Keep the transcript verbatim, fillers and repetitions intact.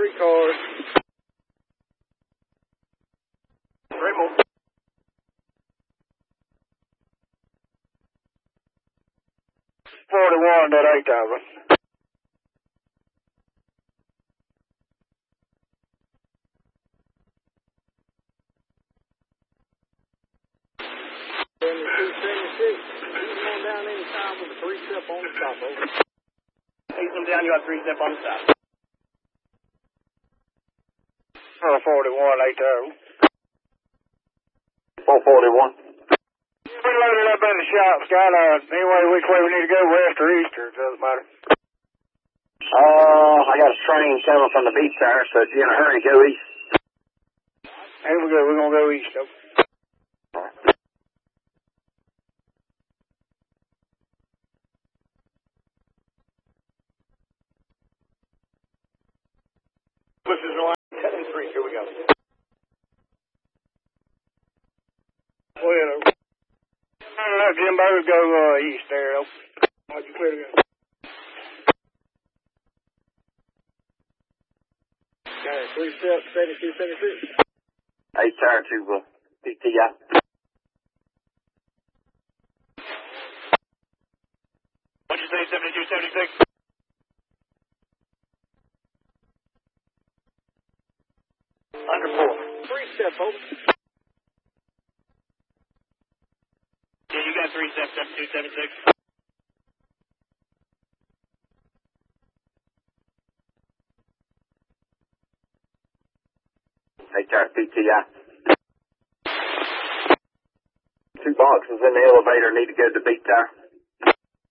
three cars. Three more. forty-one, that eight thousand. seventy-two, seventy-six. He's going down anytime with a three-step on the stop, over. He's them down, you got three-step on the stop. Oh, forty-one, eight thousand. four forty-one. We loaded up in the shop, Skyline. Anyway, which way we need to go, west or east, or it doesn't matter. Uh, I got a train coming from the beach there, so if you're in a hurry, go east. Here we go, we're going to go east, though. This is the line, ten and three, here we go. Well, uh, Jimbo, go uh, east there, though. How'd you clear to go? Got it, three steps, seventy-two, seventy-six. Eight tire to uh, P T I. What'd you say, seventy-two, seventy-six? Under four. Three step, folks. Yeah, you got three steps, seventy-two, seventy-six. Eight tire P T I. Two boxes in the elevator need to go to the beach tire.